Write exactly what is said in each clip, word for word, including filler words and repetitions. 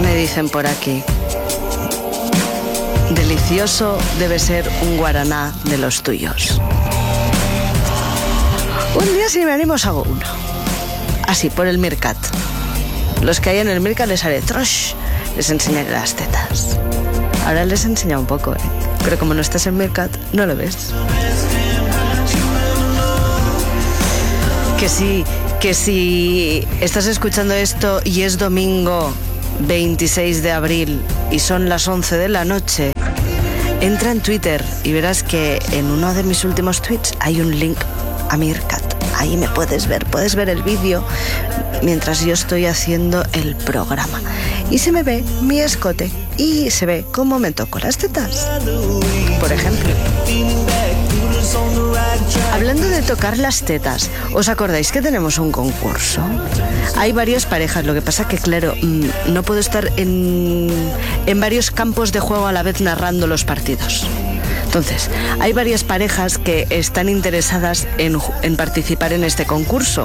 Me dicen por aquí. Delicioso debe ser un guaraná de los tuyos. Un día si me animo os hago uno. Así, por el Mercat. Los que hay en el Mercat les haré trosh, les enseñaré las tetas. Ahora les he enseñado un poco, ¿eh? Pero como no estás en Mercat, no lo ves. Que sí, que si estás escuchando esto y es domingo veintiséis de abril y son las once de la noche, entra en Twitter y verás que en uno de mis últimos tweets hay un link a Mercat. Ahí me puedes ver, puedes ver el vídeo mientras yo estoy haciendo el programa. Y se me ve mi escote y se ve cómo me toco las tetas, por ejemplo. Hablando de tocar las tetas, ¿os acordáis que tenemos un concurso? Hay varias parejas, lo que pasa que, claro, no puedo estar en, en varios campos de juego a la vez narrando los partidos. Entonces, hay varias parejas que están interesadas en, en participar en este concurso.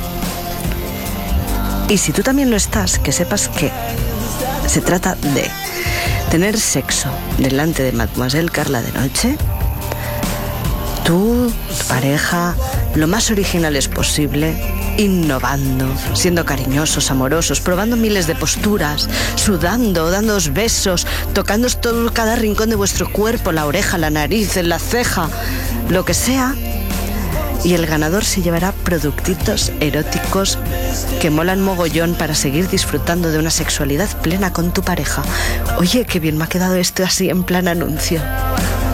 Y si tú también lo estás, que sepas que se trata de tener sexo delante de Mademoiselle Carla de noche. Tú, tu pareja, lo más originales posible, innovando, siendo cariñosos, amorosos, probando miles de posturas, sudando, dándoos besos, tocándoos todo cada rincón de vuestro cuerpo, la oreja, la nariz, la ceja, lo que sea. Y el ganador se llevará productitos eróticos que molan mogollón para seguir disfrutando de una sexualidad plena con tu pareja. Oye, qué bien me ha quedado esto así en plan anuncio.